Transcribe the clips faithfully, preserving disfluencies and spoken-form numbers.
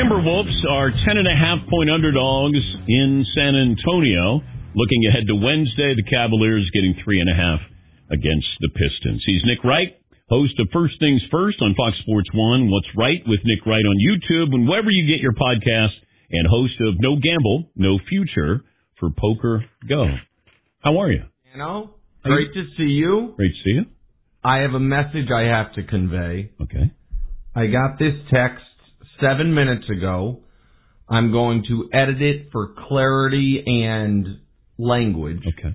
Timberwolves are ten and a half point underdogs in San Antonio. Looking ahead to Wednesday, the Cavaliers getting three and a half against the Pistons. He's Nick Wright, host of First Things First on Fox Sports one. What's Right with Nick Wright on YouTube and wherever you get your podcast, and host of No Gamble, No Future for Poker Go. How are you? You know, great to see you. Great to see you. I have a message I have to convey. Okay. I got this text seven minutes ago. I'm going to edit it for clarity and language. Okay.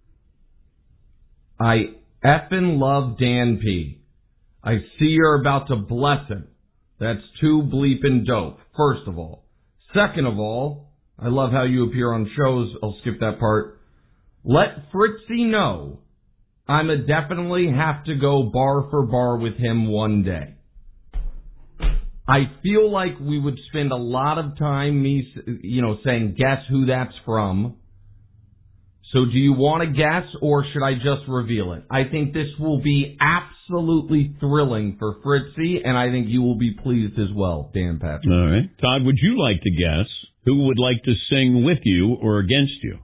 I effing love Dan P. I see you're about to bless him. That's too bleeping dope, first of all. Second of all, I love how you appear on shows. I'll skip that part. Let Fritzy know I'm a definitely have to go bar for bar with him one day. I feel like we would spend a lot of time, me, you know, saying, guess who that's from. So do you want to guess, or should I just reveal it? I think this will be absolutely thrilling for Fritzy, and I think you will be pleased as well, Dan Patrick. All right. Todd, would you like to guess who would like to sing with you or against you?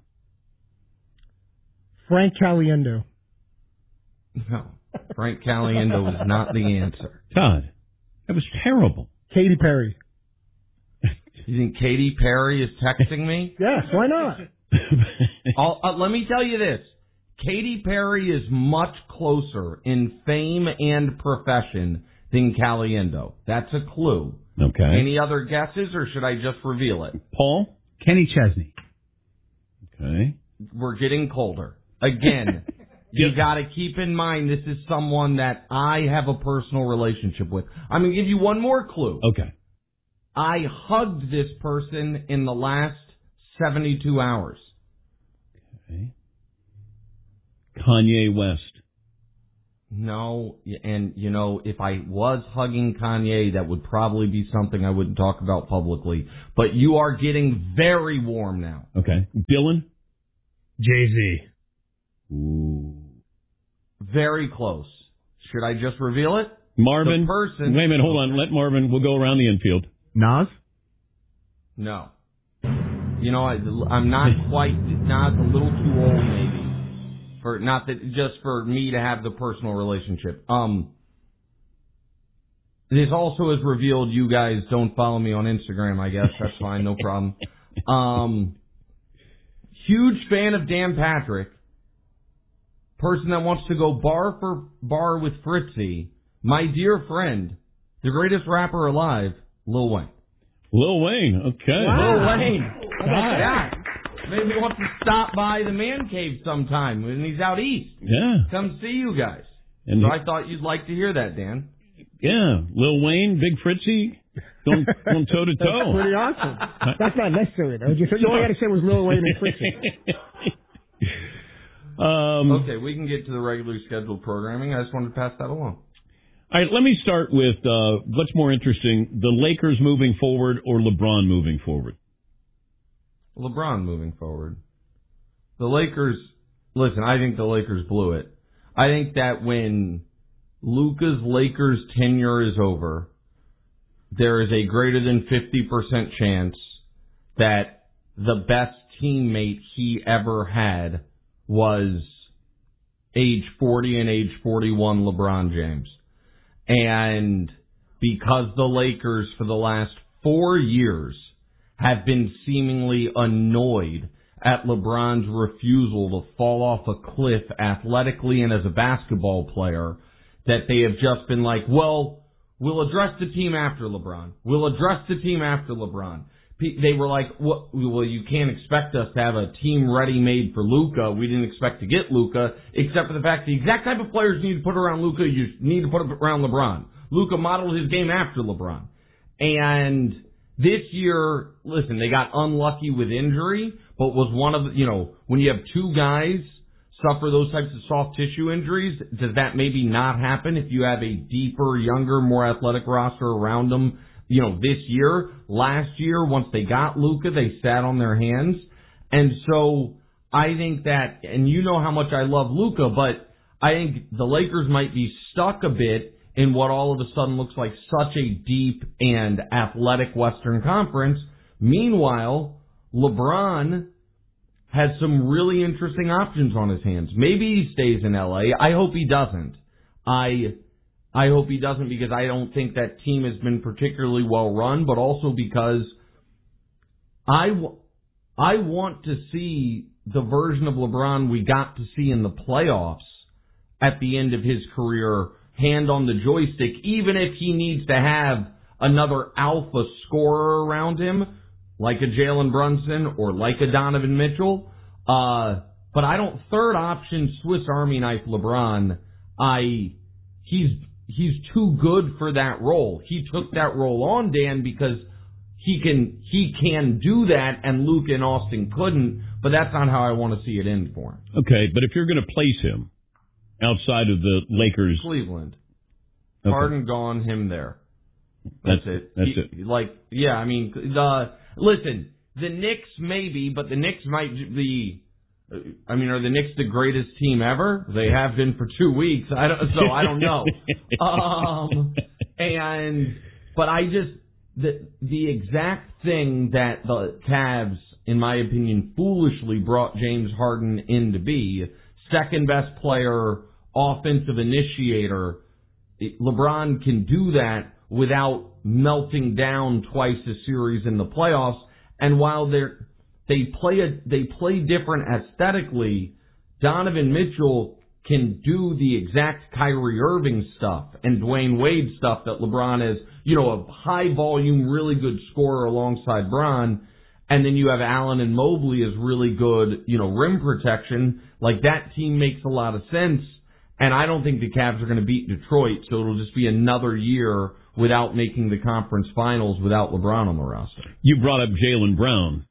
Frank Caliendo. No, Frank Caliendo is not the answer. Todd, that was terrible. Katy Perry. You think Katy Perry is texting me? Yes, why not? I'll, uh, let me tell you this. Katy Perry is much closer in fame and profession than Caliendo. That's a clue. Okay. Any other guesses, or should I just reveal it? Paul? Kenny Chesney. Okay. We're getting colder. Again, you got to keep in mind this is someone that I have a personal relationship with. I'm going to give you one more clue. Okay. I hugged this person in the last seventy-two hours. Okay. Kanye West. No, and, you know, if I was hugging Kanye, that would probably be something I wouldn't talk about publicly. But you are getting very warm now. Okay. Dylan? Jay-Z. Ooh. Very close. Should I just reveal it? Marvin? The person... Wait a minute, hold on. Let Marvin, we'll go around the infield. Nas? No. You know, I, I'm not quite... Nas, a little too old, maybe. For not that just for me to have the personal relationship. Um, this also has revealed you guys don't follow me on Instagram. I guess that's fine, no problem. Um, huge fan of Dan Patrick. Person that wants to go bar for bar with Fritzy. My dear friend, the greatest rapper alive, Lil Wayne. Lil Wayne. Okay. Wow. Lil Wayne. Yeah. Maybe he wants to stop by the man cave sometime when he's out east. Yeah. Come see you guys. And so he, I thought you'd like to hear that, Dan. Yeah. Lil Wayne, Big Fritzy, going, going toe to toe. That's pretty awesome. That's not necessary, though. Just, all I got to say was Lil Wayne and Fritzy. um, okay, we can get to the regularly scheduled programming. I just wanted to pass that along. All right, let me start with uh, what's more interesting, the Lakers moving forward or LeBron moving forward? LeBron moving forward. The Lakers, listen, I think the Lakers blew it. I think that when Luka's Lakers tenure is over, there is a greater than fifty percent chance that the best teammate he ever had was age forty and age forty-one LeBron James. And because the Lakers for the last four years have been seemingly annoyed at LeBron's refusal to fall off a cliff athletically and as a basketball player, that they have just been like, well, we'll address the team after LeBron. We'll address the team after LeBron. They were like, well, you can't expect us to have a team ready-made for Luka. We didn't expect to get Luka, except for the fact the exact type of players you need to put around Luka, you need to put around LeBron. Luka modeled his game after LeBron. And this year, listen, they got unlucky with injury, but was one of, you know, when you have two guys suffer those types of soft tissue injuries, does that maybe not happen if you have a deeper, younger, more athletic roster around them? You know, this year, last year, once they got Luka, they sat on their hands. And so I think that, and you know how much I love Luka, but I think the Lakers might be stuck a bit in what all of a sudden looks like such a deep and athletic Western Conference. Meanwhile, LeBron has some really interesting options on his hands. Maybe he stays in L A. I hope he doesn't. I I hope he doesn't because I don't think that team has been particularly well run, but also because I, w- I want to see the version of LeBron we got to see in the playoffs at the end of his career, hand on the joystick, even if he needs to have another alpha scorer around him, like a Jalen Brunson or like a Donovan Mitchell. Uh, but I don't, third option, Swiss Army knife LeBron, I, he's, he's too good for that role. He took that role on, Dan, because he can, he can do that and Luke and Austin couldn't, but that's not how I want to see it end for him. Okay, but if you're going to place him outside of the Lakers. Cleveland. Okay. Harden gone, him there. That's, that's it. That's he, it. Like, yeah, I mean, the, listen, the Knicks maybe, but the Knicks might be, I mean, are the Knicks the greatest team ever? They have been for two weeks. I don't, so I don't know. um, and, but I just, the, the exact thing that the Cavs, in my opinion, foolishly brought James Harden in to be, second best player, offensive initiator, LeBron can do that without melting down twice a series in the playoffs. And while they're, they play a, they play different aesthetically, Donovan Mitchell can do the exact Kyrie Irving stuff and Dwayne Wade stuff that LeBron is, you know, a high volume, really good scorer alongside Bron. And then you have Allen and Mobley as really good, you know, rim protection. Like, that team makes a lot of sense. And I don't think the Cavs are going to beat Detroit, so it'll just be another year without making the conference finals without LeBron on the roster. You brought up Jaylen Brown.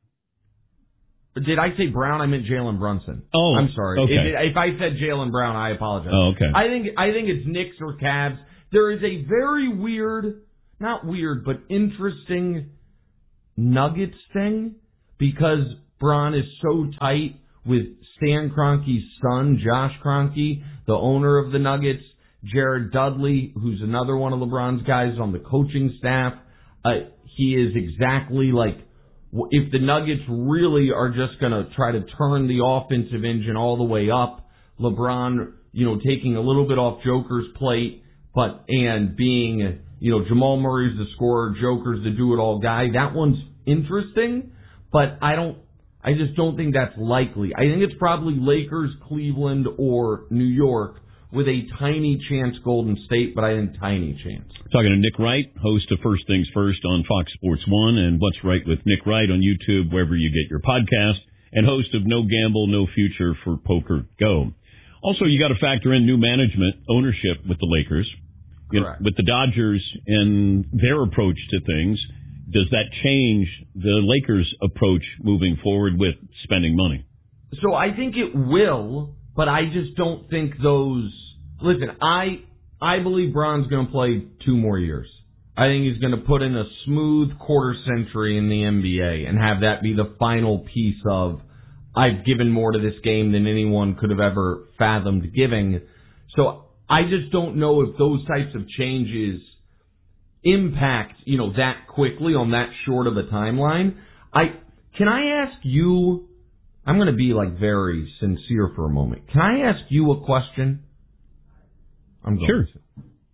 Did I say Brown? I meant Jalen Brunson. Oh, I'm sorry. okay. If, if I said Jaylen Brown, I apologize. Oh, okay. I think I think it's Knicks or Cavs. There is a very weird, not weird, but interesting Nuggets thing because Bron is so tight with Stan Kroenke's son, Josh Kroenke, the owner of the Nuggets, Jared Dudley, who's another one of LeBron's guys on the coaching staff. Uh, he is exactly like, if the Nuggets really are just going to try to turn the offensive engine all the way up, LeBron, you know, taking a little bit off Joker's plate, but, and being, you know, Jamal Murray's the scorer, Joker's the do-it-all guy, that one's interesting, but I don't, I just don't think that's likely. I think it's probably Lakers, Cleveland, or New York with a tiny chance Golden State, but I think tiny chance. Talking to Nick Wright, host of First Things First on Fox Sports one and What's Right with Nick Wright on YouTube, wherever you get your podcast, and host of No Gamble, No Future for Poker Go. Also, you got to factor in new management, ownership with the Lakers. You know, with the Dodgers and their approach to things, does that change the Lakers' approach moving forward with spending money? So I think it will, but I just don't think those... Listen, I I believe Bron's going to play two more years. I think he's going to put in a smooth quarter century in the N B A and have that be the final piece of, I've given more to this game than anyone could have ever fathomed giving. So I just don't know if those types of changes impact, you know, that quickly on that short of a timeline. I can I ask you, I'm going to be like very sincere for a moment. Can I ask you a question? I'm going sure. to.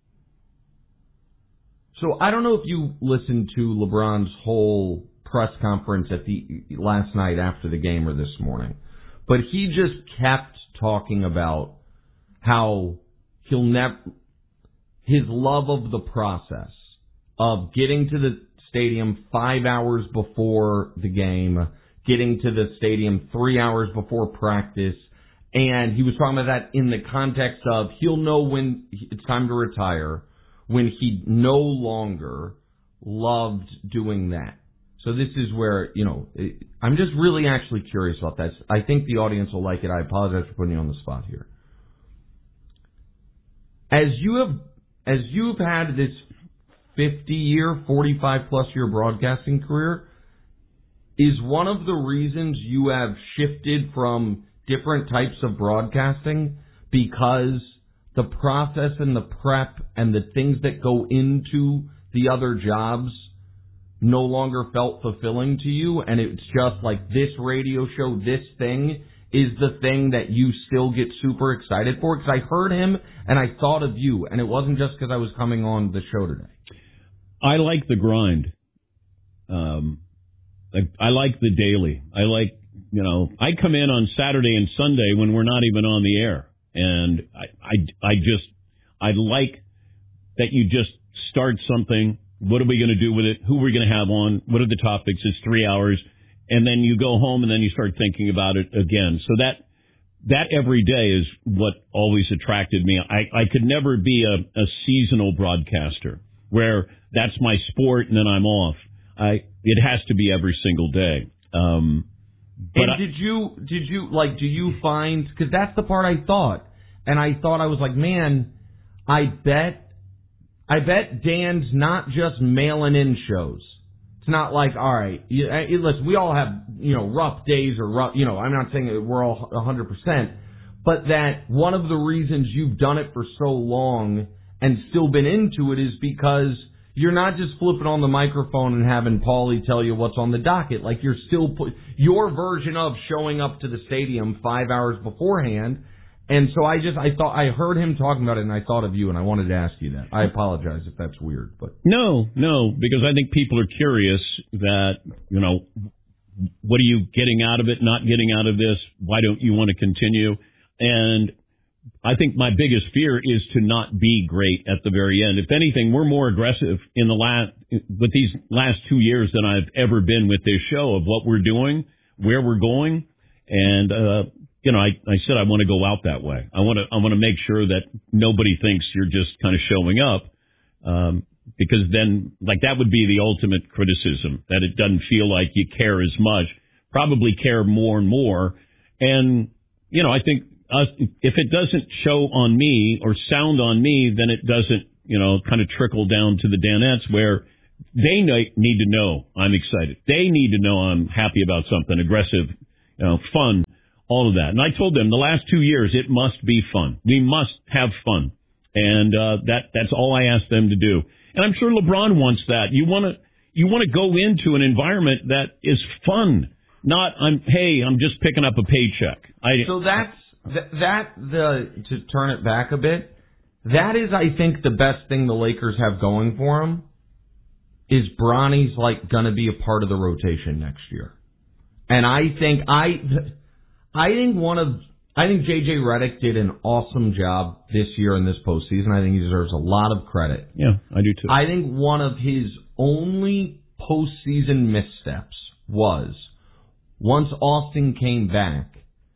So I don't know if you listened to LeBron's whole press conference at the last night after the game or this morning, but he just kept talking about how he'll never, his love of the process of getting to the stadium five hours before the game, getting to the stadium three hours before practice, and he was talking about that in the context of he'll know when it's time to retire, when he no longer loved doing that. So this is where, you know, I'm just really actually curious about that. I think the audience will like it. I apologize for putting you on the spot here. As you have, as you've had this fifty-year, forty-five plus year broadcasting career, is one of the reasons you have shifted from different types of broadcasting because the process and the prep and the things that go into the other jobs no longer felt fulfilling to you, and it's just like this radio show, this thing is the thing that you still get super excited for? Because I heard him and I thought of you, and it wasn't just because I was coming on the show today. I like the grind. Um, I, I like the daily. I like, you know, I come in on Saturday and Sunday when we're not even on the air, and I, I, I just, I like that you just start something. What are we going to do with it? Who are we going to have on? What are the topics? It's three hours. And then you go home and then you start thinking about it again. So that that every day is what always attracted me. I, I could never be a, a seasonal broadcaster where that's my sport and then I'm off. I it has to be every single day. Um, but and I, did you did you like do you find, because that's the part I thought, and I thought I was like, man, I bet I bet Dan's not just mailing in shows. It's not like, all right, you, listen, we all have, you know, rough days or rough, you know, I'm not saying that we're all one hundred percent, but that one of the reasons you've done it for so long and still been into it is because you're not just flipping on the microphone and having Paulie tell you what's on the docket. Like, you're still, put, your version of showing up to the stadium five hours beforehand. And so I just, I thought, I heard him talking about it and I thought of you and I wanted to ask you that. I apologize if that's weird, but. No, no, because I think people are curious that, you know, what are you getting out of it, not getting out of this? Why don't you want to continue? And I think my biggest fear is to not be great at the very end. If anything, we're more aggressive in the last, with these last two years than I've ever been with this show of what we're doing, where we're going. And, uh, you know, I, I said I want to go out that way. I want to I want to make sure that nobody thinks you're just kind of showing up, um, because then, like, that would be the ultimate criticism, that it doesn't feel like you care as much. Probably care more and more. And, you know, I think us, if it doesn't show on me or sound on me, then it doesn't, you know, kind of trickle down to the Danettes where they need to know I'm excited. They need to know I'm happy about something, aggressive, you know, fun. All of that. And I told them the last two years, it must be fun. We must have fun. And uh, that that's all I asked them to do. And I'm sure LeBron wants that. You want to you want to go into an environment that is fun, not, I'm hey, I'm just picking up a paycheck. I, so that's, that, that, the to turn it back a bit, that is, I think, the best thing the Lakers have going for them is Bronny's, like, going to be a part of the rotation next year. And I think I... I think one of, I think J J Redick did an awesome job this year in this postseason. I think he deserves a lot of credit. Yeah, I do too. I think one of his only postseason missteps was once Austin came back,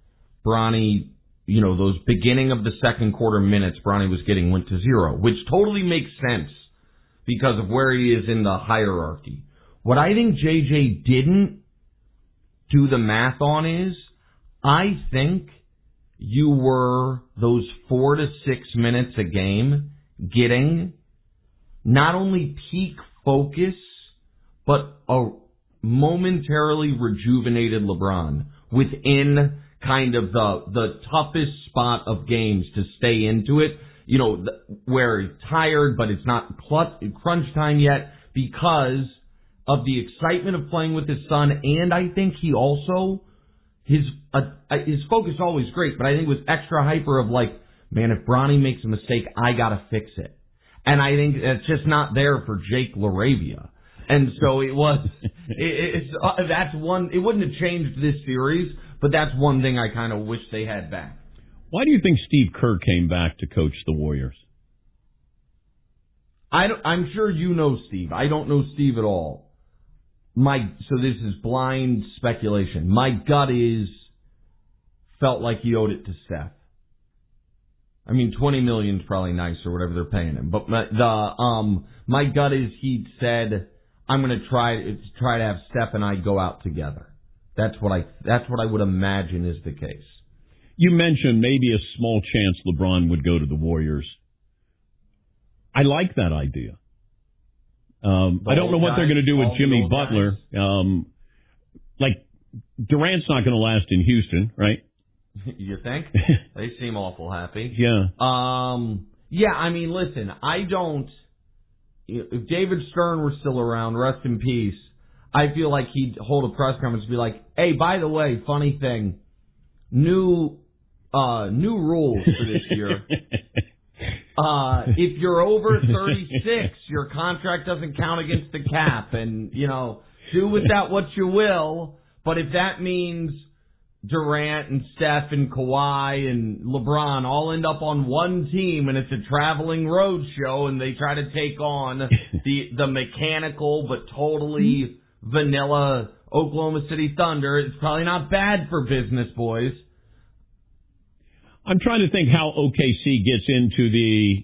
Bronny, you know, those beginning of the second quarter minutes Bronny was getting went to zero, which totally makes sense because of where he is in the hierarchy. What I think J J didn't do the math on is, I think you were those four to six minutes a game getting not only peak focus, but a momentarily rejuvenated LeBron within kind of the the toughest spot of games to stay into it. You know, where he's tired, but it's not crunch time yet because of the excitement of playing with his son. And I think he also... His uh, his focus is always great, but I think it was extra hyper of like, man, if Bronny makes a mistake, I gotta fix it. And I think it's just not there for Jake LaRavia. And so it was, it, it's, uh, that's one, it wouldn't have changed this series, but that's one thing I kind of wish they had back. Why do you think Steve Kerr came back to coach the Warriors? I don't, I'm sure you know Steve. I don't know Steve at all. My so this is blind speculation. My gut is felt like he owed it to Steph. I mean, twenty million is probably nice or whatever they're paying him, but my, the um my gut is he said, I'm going to try try to have Steph and I go out together. That's what I that's what I would imagine is the case. You mentioned maybe a small chance LeBron would go to the Warriors. I like that idea. Um, I don't know what guys, they're going to do with Jimmy Butler. Um, like, Durant's not going to last in Houston, right? You think? They seem awful happy. Yeah. Um. Yeah. I mean, listen. I don't. If David Stern were still around, rest in peace. I feel like he'd hold a press conference and be like, "Hey, by the way, funny thing, new, uh, new rules for this year. Uh, if you're over thirty-six, your contract doesn't count against the cap, and you know, do with that what you will. But if that means Durant and Steph and Kawhi and LeBron all end up on one team and it's a traveling road show and they try to take on the the mechanical but totally vanilla Oklahoma City Thunder, it's probably not bad for business, boys." I'm trying to think how O K C gets into the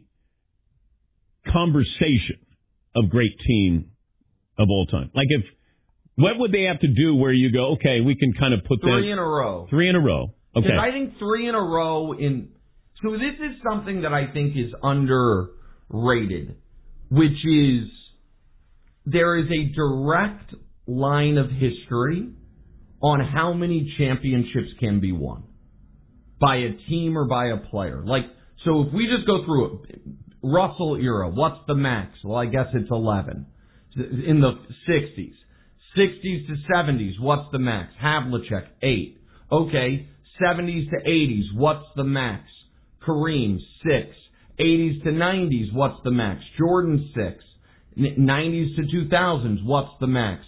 conversation of great team of all time. Like if What would they have to do where you go, okay, we can kind of put that... Three in a row. Three in a row. Okay. Because I think three in a row in... So this is something that I think is underrated, which is there is a direct line of history on how many championships can be won by a team or by a player. Like, so if we just go through it, Russell era, what's the max? Well, I guess it's eleven. In the sixties. sixties to seventies, what's the max? Havlicek, eight. Okay, seventies to eighties, what's the max? Kareem, six. eighties to nineties, what's the max? Jordan, six. nineties to two thousands, what's the max?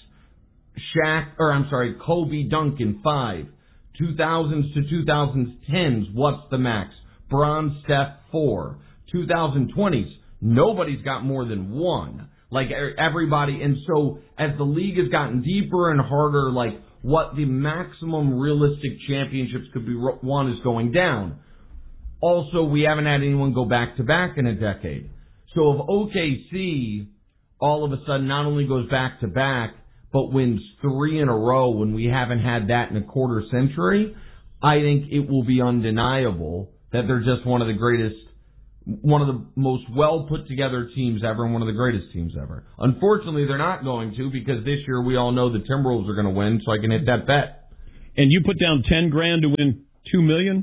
Shaq, or I'm sorry, Kobe, Duncan, five. two thousands to twenty tens, what's the max? Bron, Steph, four. twenty twenties, nobody's got more than one. Like everybody, and so as the league has gotten deeper and harder, like what the maximum realistic championships could be won is going down. Also, we haven't had anyone go back to back in a decade. So if O K C all of a sudden not only goes back to back, but wins three in a row when we haven't had that in a quarter century, I think it will be undeniable that they're just one of the greatest, one of the most well put together teams ever and one of the greatest teams ever. Unfortunately, they're not going to, because this year we all know the Timberwolves are going to win, so I can hit that bet. And you put down ten grand to win two million?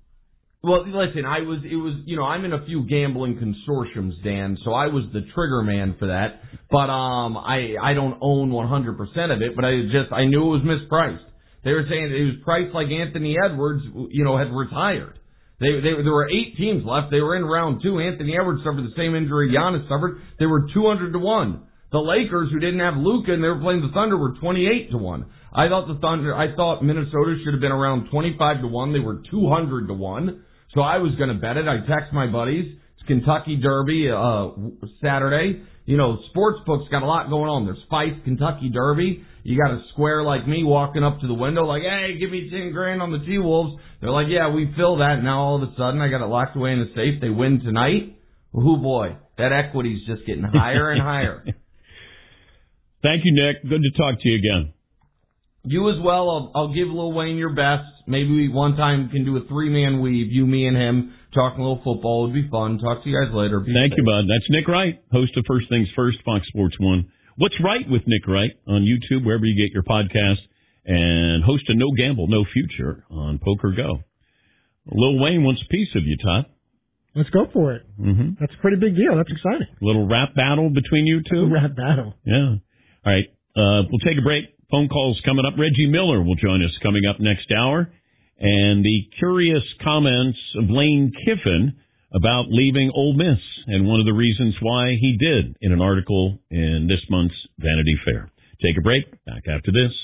Well, listen, I was, it was, you know, I'm in a few gambling consortiums, Dan, so I was the trigger man for that. But, um, I, I don't own one hundred percent of it, but I just, I knew it was mispriced. They were saying it was priced like Anthony Edwards, you know, had retired. They, they, there were eight teams left. They were in round two. Anthony Edwards suffered the same injury Giannis suffered. They were two hundred to one. The Lakers, who didn't have Luka and they were playing the Thunder, were twenty-eight to one. I thought the Thunder, I thought Minnesota should have been around twenty-five to one. They were two hundred to one. So I was going to bet it. I text my buddies. It's Kentucky Derby, uh, Saturday. You know, sportsbook's got a lot going on. There's Fife, Kentucky Derby. You got a square like me walking up to the window like, hey, give me ten grand on the T-Wolves. They're like, yeah, we fill that. Now all of a sudden I got it locked away in a safe. They win tonight. Oh boy, that equity's just getting higher and higher. Thank you, Nick. Good to talk to you again. You as well. I'll, I'll give Lil Wayne your best. Maybe we one time can do a three-man weave, you, me, and him, talking a little football. It would be fun. Talk to you guys later. Be Thank safe. you, bud. That's Nick Wright, host of First Things First, Fox Sports one. What's Right with Nick Wright on YouTube, wherever you get your podcast, and host of No Gamble, No Future on Poker Go. Lil Wayne wants a piece of you, Todd. Let's go for it. Mm-hmm. That's a pretty big deal. That's exciting. Little rap battle between you two? Rap battle. Yeah. All right. Uh, we'll take a break. Phone calls coming up. Reggie Miller will join us coming up next hour. And the curious comments of Lane Kiffin about leaving Ole Miss and one of the reasons why he did in an article in this month's Vanity Fair. Take a break. Back after this.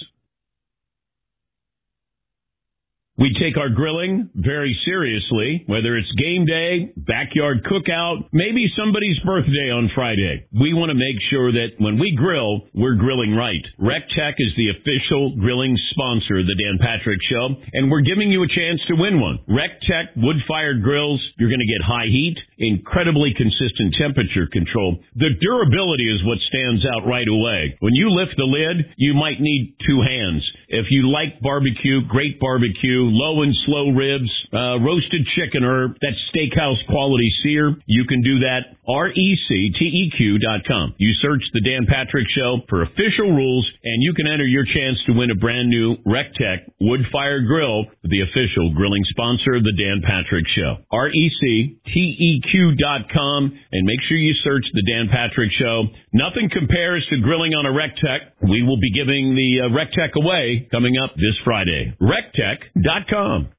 We take our grilling very seriously, whether it's game day, backyard cookout, maybe somebody's birthday on Friday. We want to make sure that when we grill, we're grilling right. RecTech is the official grilling sponsor of the Dan Patrick Show, and we're giving you a chance to win one. RecTech wood-fired grills, you're going to get high heat, incredibly consistent temperature control. The durability is what stands out right away. When you lift the lid, you might need two hands. If you like barbecue, great barbecue, low and slow ribs, uh, roasted chicken, or that steakhouse quality sear, you can do that. R E C T E Q dot com. You search The Dan Patrick Show for official rules, and you can enter your chance to win a brand new RecTech wood-fired grill, the official grilling sponsor of The Dan Patrick Show. R E C T E Q dot com, and make sure you search The Dan Patrick Show. Nothing compares to grilling on a RecTech. We will be giving the uh, RecTech away coming up this Friday. RecTech dot com.